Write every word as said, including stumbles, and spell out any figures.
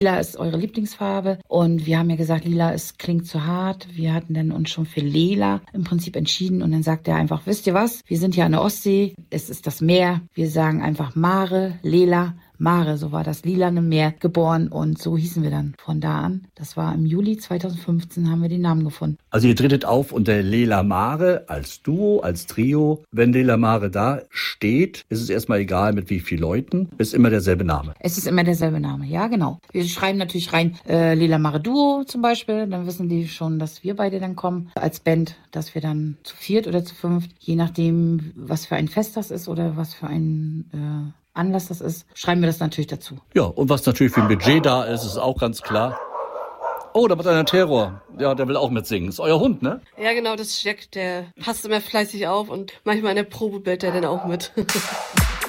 Lila ist eure Lieblingsfarbe und wir haben ja gesagt, lila ist, klingt zu hart. Wir hatten dann uns schon für Lela im Prinzip entschieden und dann sagt er einfach, wisst ihr was, wir sind ja an der Ostsee, es ist das Meer, wir sagen einfach Mare, Lela, Mare, so war das lilane Meer geboren und so hießen wir dann von da an. Das war im Juli zweitausendfünfzehn, haben wir den Namen gefunden. Also ihr tretet auf unter Lela Mare als Duo, als Trio. Wenn Lela Mare da steht, ist es erstmal egal mit wie vielen Leuten, ist immer derselbe Name. Es ist immer derselbe Name, ja genau. Wir schreiben natürlich rein äh, Lela Mare Duo zum Beispiel, dann wissen die schon, dass wir beide dann kommen als Band, dass wir dann zu viert oder zu fünft, je nachdem, was für ein Fest das ist oder was für ein äh, Anlass das ist, schreiben wir das natürlich dazu. Ja, und was natürlich für ein Budget da ist, ist auch ganz klar. Oh, da macht einer Terror. Ja, der will auch mitsingen. Ist euer Hund, ne? Ja, genau, das ist Jack, der passt immer fleißig auf und manchmal in der Probe bellt er dann auch mit.